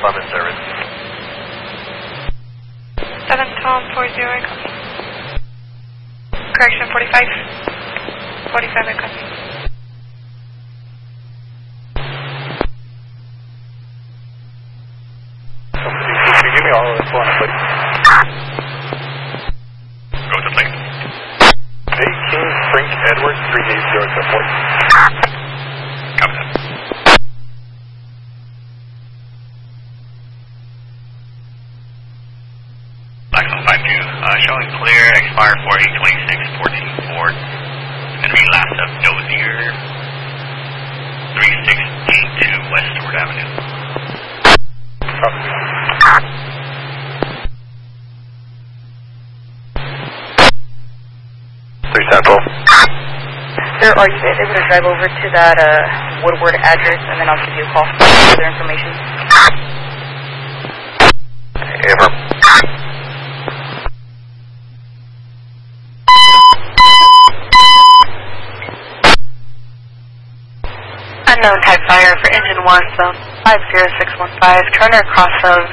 Department service. 7 Tom 40, I copy. Correction 45. 45, I copy. Give me all of this one, please. Go to the plate. J. King Frank Edwards 380 support. Copy that. Blackstone 52, showing clear, expire 4826, 14 Ford. And read last up Dozier 3682 West Stewart Avenue. Copy. Sir, are you guys able to drive over to that Woodward address, and then I'll give you a call for further information? Ever. Unknown type fire for engine 1, zone 50615, Turner cross of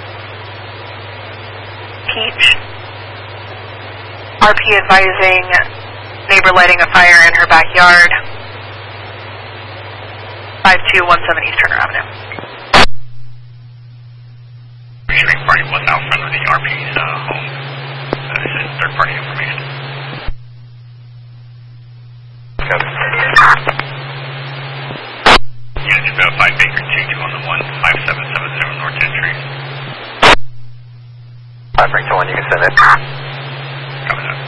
Peach. RP advising neighbor lighting a fire in her backyard. 5217 East Turner Avenue. Reassuring party was out front of the RP's home. This is third-party information. Units verified Baker 22 on the 15770 North Gentry. 5 Frank 1, you can send it. Copy that.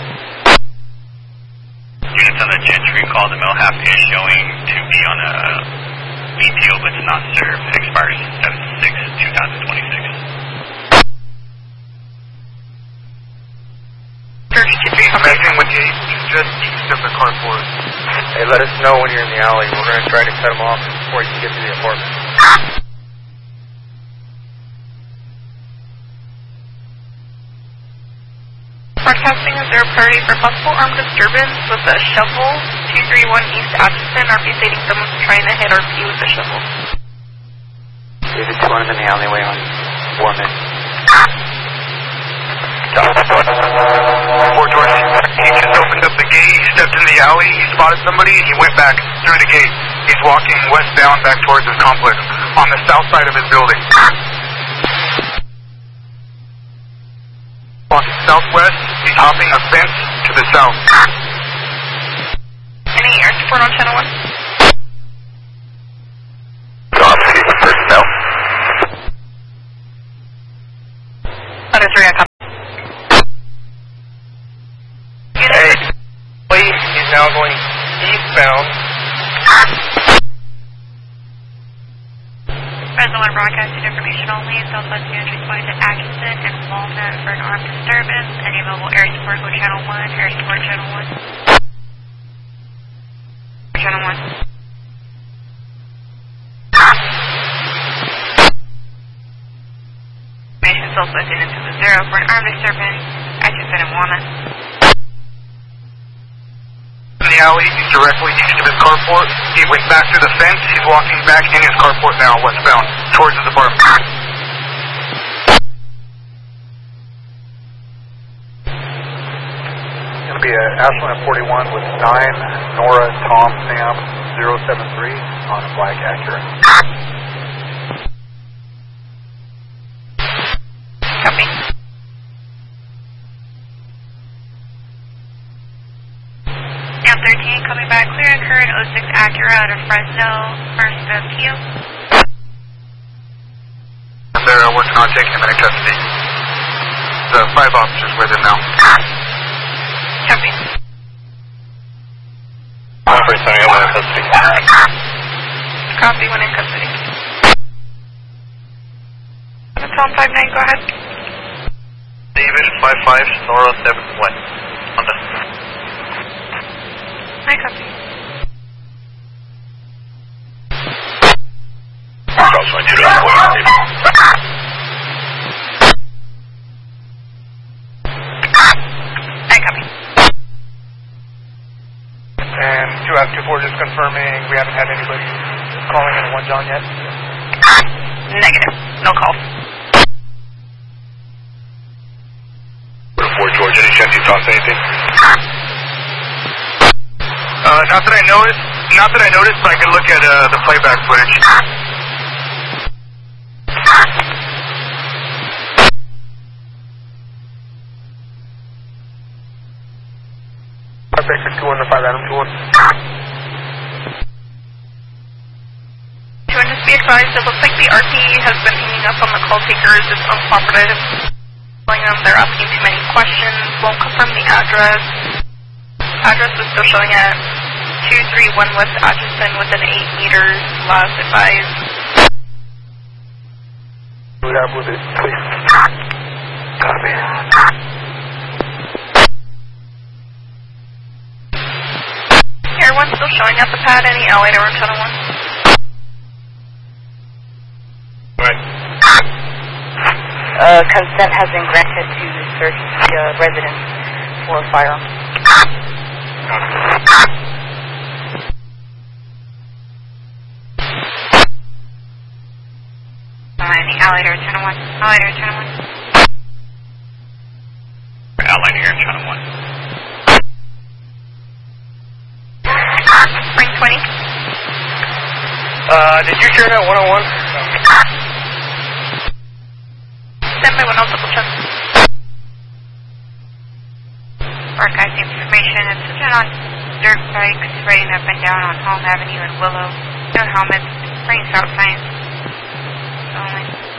Units on the Gentry call, the Millhap is showing to be on a BPO but it's not served. It expires 7/6/2026. Connecting with you just east of the carport. Hey, let us know when you're in the alley. We're going to try to cut them off before you can get to the apartment. Broadcasting, is there a priority for possible armed disturbance with a shovel? 231 East Atchison, RP stating someone's trying to hit RP with a shovel. David 2 in the alleyway on Foreman. Fort George, he just opened up the gate, he stepped in the alley, he spotted somebody, he went back through the gate. He's walking westbound back towards his complex on the south side of his building. Walking southwest, he's hopping a fence to the south. Any air support on channel 1? Personnel. Under 3, I copy. Hey, he's now going eastbound. President 1 broadcasting information only. Southwest units responding to Atchison and Walnut for an armed disturbance. Any available air support go channel 1. Air support channel 1. Channel 1. Information Southwest units to the 0 for an armed disturbance. Atchison and Walnut. In the alley, he's directly east of his carport. He went back to the fence. He's walking back in his carport now, westbound, towards his apartment. It's going to be Ashland at 41 with 9, Nora, Tom, Sam, 073 on a black Acura. Copy. Now 13 coming back clear and current 06 Acura out of Fresno, first of Q. They're working on taking him into custody. The 5 officers with him now. Copy. Operator, sorry, I'm in custody. Copy, one in custody. Tom 59, go ahead. David 55, Nora 71. On the... I copy. Charles 22 to David. I copy. And 2F24 just confirming we haven't had anybody calling in 1 John yet? Negative. no calls. 4 George, any chance you tossed anything? Not that I noticed, but I can look at the playback footage. Vector 2-1 to 5 Adam 2-1. Just be advised, it looks like the RP has been hanging up on the call takers. It's uncooperative. They're asking too many questions. Won't confirm the address. Address is still showing at 231 West Atchison within 8 meters. Last advised. What happened with it, please? Copy. Air 1 still showing at the pad. Any alley to room channel 1? Consent has been granted to search the residence for a firearm. Any alley to channel 1. Alley to channel 1. Allied here, channel 1. Spring 20. Did you share that 101? Send me 1 double check. Broadcast information. It's sitting on dirt bikes riding up and down on Home Avenue and Willow. No helmets. Plain stop signs. Only.